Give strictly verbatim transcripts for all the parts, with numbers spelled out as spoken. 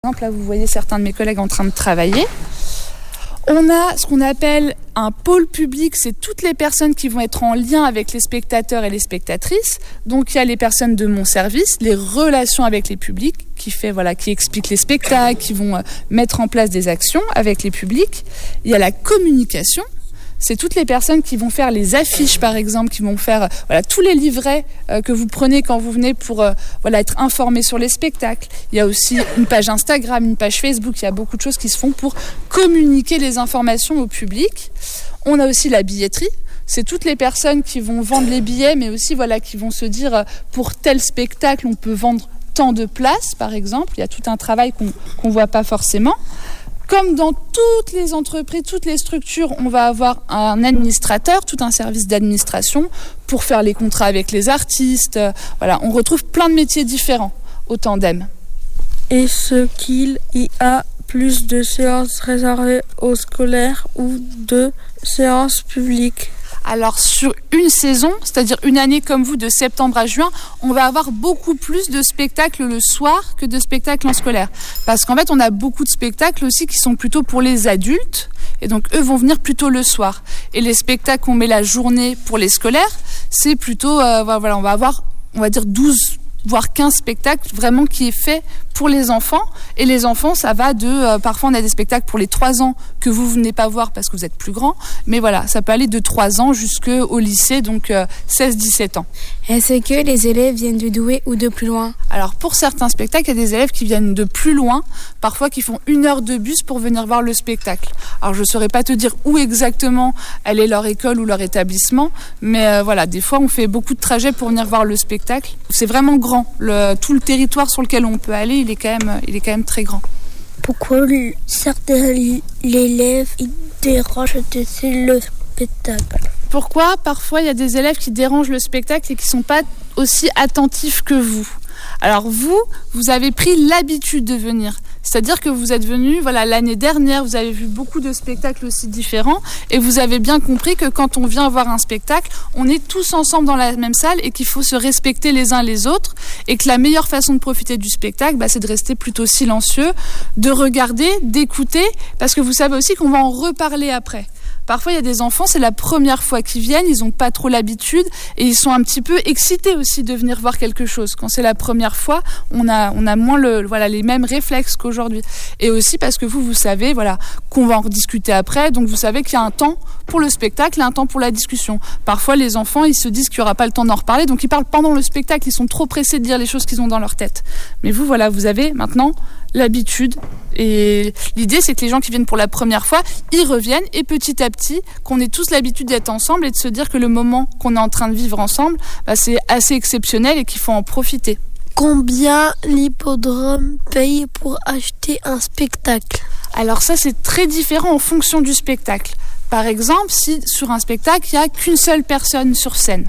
Par exemple, là, vous voyez certains de mes collègues en train de travailler. On a ce qu'on appelle un pôle public, c'est toutes les personnes qui vont être en lien avec les spectateurs et les spectatrices. Donc il y a les personnes de mon service, les relations avec les publics, qui fait voilà, qui expliquent les spectacles, qui vont euh, mettre en place des actions avec les publics. Il y a la communication. C'est toutes les personnes qui vont faire les affiches, par exemple, qui vont faire euh, voilà, tous les livrets euh, que vous prenez quand vous venez pour euh, voilà, être informés sur les spectacles. Il y a aussi une page Instagram, une page Facebook. Il y a beaucoup de choses qui se font pour communiquer les informations au public. On a aussi la billetterie. C'est toutes les personnes qui vont vendre les billets, mais aussi voilà, qui vont se dire euh, pour tel spectacle, on peut vendre tant de places, par exemple. Il y a tout un travail qu'on qu'on voit pas forcément. Comme dans toutes les entreprises, toutes les structures, on va avoir un administrateur, tout un service d'administration pour faire les contrats avec les artistes. Voilà, on retrouve plein de métiers différents au tandem. Est-ce qu'il y a plus de séances réservées aux scolaires ou de séances publiques ? Alors sur une saison, c'est-à-dire une année comme vous de septembre à juin, on va avoir beaucoup plus de spectacles le soir que de spectacles en scolaire. Parce qu'en fait, on a beaucoup de spectacles aussi qui sont plutôt pour les adultes. Et donc, eux vont venir plutôt le soir. Et les spectacles qu'on met la journée pour les scolaires, c'est plutôt, euh, voilà, on va avoir, on va dire douze voire quinze spectacles vraiment qui est fait pour les enfants. Et les enfants, ça va de... Euh, parfois, on a des spectacles pour les trois ans que vous venez pas voir parce que vous êtes plus grand. Mais voilà, ça peut aller de trois ans jusqu'au lycée, donc euh, seize dix-sept ans. Est-ce que les élèves viennent de Douai ou de plus loin ? Alors, pour certains spectacles, il y a des élèves qui viennent de plus loin, parfois qui font une heure de bus pour venir voir le spectacle. Alors, je ne saurais pas te dire où exactement elle est leur école ou leur établissement, mais euh, voilà, des fois, on fait beaucoup de trajets pour venir voir le spectacle. C'est vraiment grand. Le, tout le territoire sur lequel on peut aller, il est quand même, il est quand même très grand. Pourquoi certains élèves ils dérangent le spectacle ? Pourquoi parfois il y a des élèves qui dérangent le spectacle et qui ne sont pas aussi attentifs que vous ? Alors vous, vous avez pris l'habitude de venir. C'est-à-dire que vous êtes venu, voilà, l'année dernière, vous avez vu beaucoup de spectacles aussi différents et vous avez bien compris que quand on vient voir un spectacle, on est tous ensemble dans la même salle et qu'il faut se respecter les uns les autres et que la meilleure façon de profiter du spectacle, bah, c'est de rester plutôt silencieux, de regarder, d'écouter, parce que vous savez aussi qu'on va en reparler après. Parfois, il y a des enfants, c'est la première fois qu'ils viennent, ils n'ont pas trop l'habitude et ils sont un petit peu excités aussi de venir voir quelque chose. Quand c'est la première fois, on a, on a moins le, voilà, les mêmes réflexes qu'aujourd'hui. Et aussi parce que vous, vous savez voilà, qu'on va en rediscuter après, donc vous savez qu'il y a un temps pour le spectacle et un temps pour la discussion. Parfois, les enfants, ils se disent qu'il n'y aura pas le temps d'en reparler, donc ils parlent pendant le spectacle, ils sont trop pressés de dire les choses qu'ils ont dans leur tête. Mais vous, voilà, vous avez maintenant l'habitude. Et l'idée, c'est que les gens qui viennent pour la première fois, ils reviennent et petit à petit, qu'on ait tous l'habitude d'être ensemble et de se dire que le moment qu'on est en train de vivre ensemble, bah, c'est assez exceptionnel et qu'il faut en profiter. Combien l'hippodrome paye pour acheter un spectacle ? Alors ça, c'est très différent en fonction du spectacle. Par exemple, si sur un spectacle, il n'y a qu'une seule personne sur scène,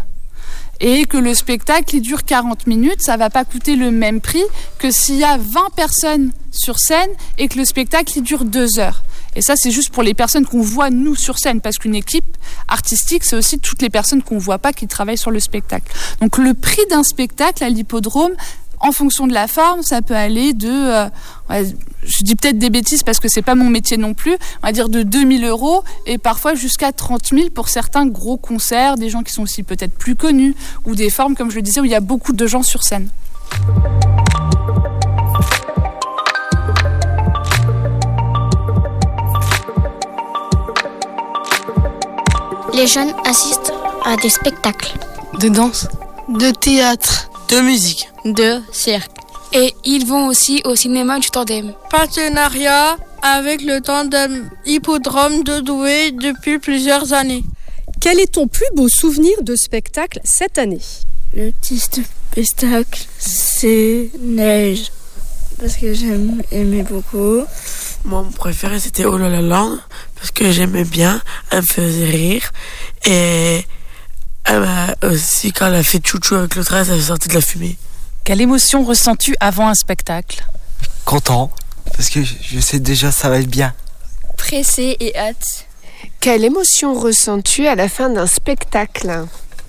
et que le spectacle il dure quarante minutes, ça ne va pas coûter le même prix que s'il y a vingt personnes sur scène et que le spectacle il dure deux heures. Et ça, c'est juste pour les personnes qu'on voit, nous, sur scène, parce qu'une équipe artistique, c'est aussi toutes les personnes qu'on ne voit pas qui travaillent sur le spectacle. Donc le prix d'un spectacle à l'hippodrome, en fonction de la forme, ça peut aller de... Euh, je dis peut-être des bêtises parce que c'est pas mon métier non plus, on va dire de deux mille euros et parfois jusqu'à trente mille pour certains gros concerts, des gens qui sont aussi peut-être plus connus ou des formes, comme je le disais, où il y a beaucoup de gens sur scène. Les jeunes assistent à des spectacles de danse, de théâtre, de musique, de cirque. Et ils vont aussi au cinéma du Tandem. Partenariat avec le Tandem Hippodrome de Douai depuis plusieurs années. Quel est ton plus beau souvenir de spectacle cette année ? Le petit spectacle, c'est Neige. Parce que j'aime aimer beaucoup. Moi, mon préféré, c'était Oh là là Land. Parce que j'aimais bien, elle me faisait rire. Et elle m'a aussi, quand elle a fait chouchou avec le train, ça sortait de la fumée. Quelle émotion ressens-tu avant un spectacle ? Content, parce que je sais déjà ça va être bien. Pressé et hâte. Quelle émotion ressens-tu à la fin d'un spectacle ?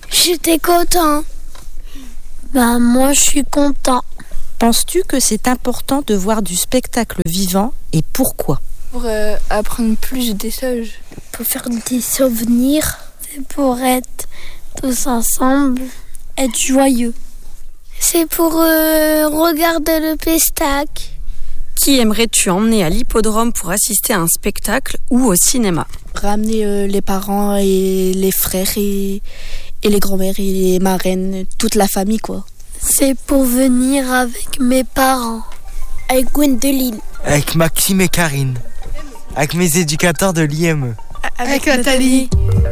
J'étais content. Bah moi je suis content. Penses-tu que c'est important de voir du spectacle vivant et pourquoi ? Pour euh, apprendre plus des choses. Pour faire des souvenirs, c'est pour être tous ensemble, être joyeux. C'est pour euh, regarder le spectacle. Qui aimerais-tu emmener à l'hippodrome pour assister à un spectacle ou au cinéma ? Ramener euh, les parents et les frères et, et les grands-mères et les marraines, toute la famille quoi. C'est pour venir avec mes parents. Avec Gwendoline. Avec Maxime et Karine. Avec mes éducateurs de l'I M E. Avec, avec Nathalie.